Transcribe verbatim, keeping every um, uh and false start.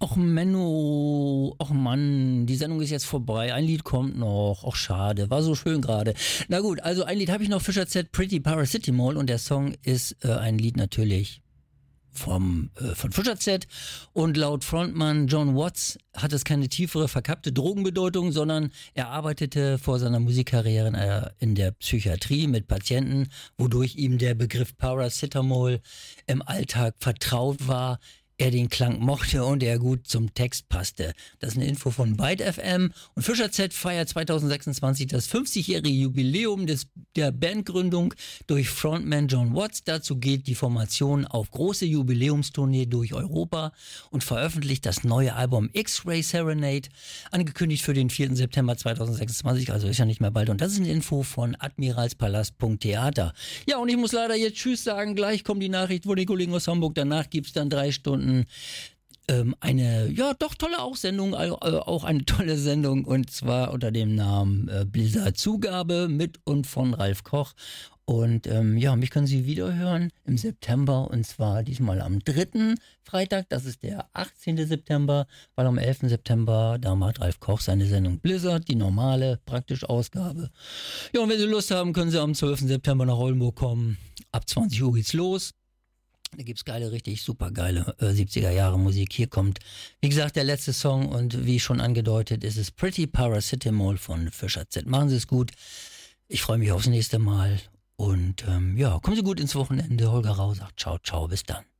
Och Menno, och Mann, die Sendung ist jetzt vorbei. Ein Lied kommt noch. Och schade, war so schön gerade. Na gut, also ein Lied habe ich noch, Fischer Z, Pretty Paracetamol, und der Song ist äh, ein Lied natürlich vom äh, von Fischer Z, und laut Frontmann John Watts hat es keine tiefere, verkappte Drogenbedeutung, sondern er arbeitete vor seiner Musikkarriere in, äh, in der Psychiatrie mit Patienten, wodurch ihm der Begriff Paracetamol im Alltag vertraut war, er den Klang mochte und er gut zum Text passte. Das ist eine Info von Byte F M, und Fischer Z feiert zwanzig sechsundzwanzig das fünfzigjährige Jubiläum des, der Bandgründung durch Frontman John Watts. Dazu geht die Formation auf große Jubiläumstournee durch Europa und veröffentlicht das neue Album X-Ray Serenade, angekündigt für den vierten September zweitausendsechsundzwanzig, also ist ja nicht mehr bald. Und das ist eine Info von admiralspalast punkt theater. Ja, und ich muss leider jetzt Tschüss sagen, gleich kommt die Nachricht von den Kollegen aus Hamburg, danach gibt's dann drei Stunden Ähm, eine, ja, doch tolle auch Sendung, äh, auch eine tolle Sendung, und zwar unter dem Namen äh, Blizzard Zugabe mit und von Ralf Koch. Und ähm, ja, mich können Sie wieder hören im September, und zwar diesmal am dritten Freitag, das ist der achtzehnten September, weil am elften September, da macht Ralf Koch seine Sendung Blizzard, die normale, praktische Ausgabe. Ja, und wenn Sie Lust haben, können Sie am zwölften September nach Oldenburg kommen. Ab zwanzig Uhr geht's los. Da gibt's geile, richtig super geile äh, siebziger Jahre Musik. Hier kommt, wie gesagt, der letzte Song, und wie schon angedeutet, ist es Pretty Paracetamol von Fischer Z. Machen Sie es gut. Ich freue mich aufs nächste Mal, und ähm, ja, kommen Sie gut ins Wochenende. Holger Rau sagt ciao, ciao, bis dann.